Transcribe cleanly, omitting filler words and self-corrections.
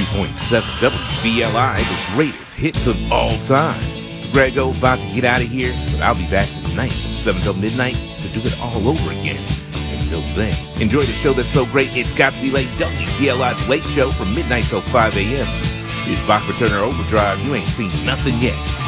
92.7 WBLI, the greatest hits of all time. Grego about to get out of here, but I'll be back tonight from 7 till midnight to do it all over again. Until then, enjoy the show that's so great it's got to be late. WBLI's Late Show from midnight till 5 a.m. It's Bachman Turner Overdrive. You ain't seen nothing yet.